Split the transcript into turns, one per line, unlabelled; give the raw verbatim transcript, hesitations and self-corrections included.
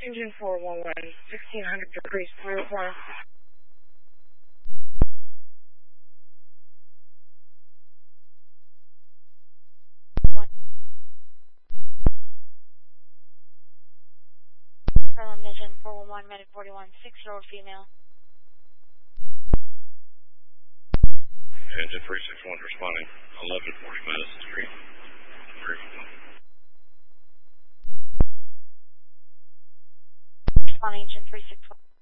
Engine four one one, sixteen hundred degrees, three oh four.
Harlem Vision four one one, Medic forty-one, six-year-old female.
Engine three six one responding, eleven forty Madison Street.
Responding Engine three six one.